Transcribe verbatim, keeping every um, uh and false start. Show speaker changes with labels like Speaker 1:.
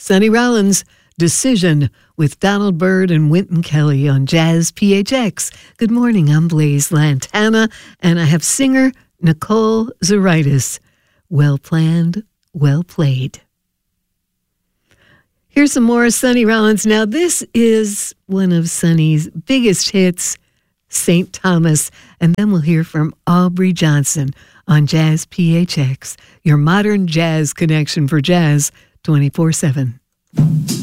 Speaker 1: Sonny Rollins, Decision, with Donald Byrd and Wynton Kelly on Jazz P H X. Good morning, I'm Blaze Lantana, and I have singer Nicole Zaritis. Well planned, well played. Here's some more Sonny Rollins. Now, this is one of Sonny's biggest hits, Saint Thomas, and then we'll hear from Aubrey Johnson on Jazz P H X, your modern jazz connection for jazz twenty-four seven.